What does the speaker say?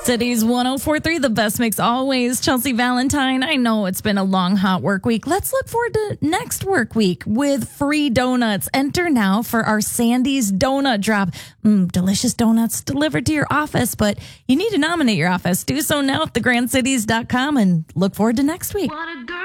Cities 104.3, the best mix always. Chelsea Valentine, I know it's been a long, hot work week. Let's look forward to next work week with free donuts. Enter now for our Sandy's Donut Drop. Delicious donuts delivered to your office, but you need to nominate your office. Do so now at thegrandcities.com and look forward to next week. What a girl.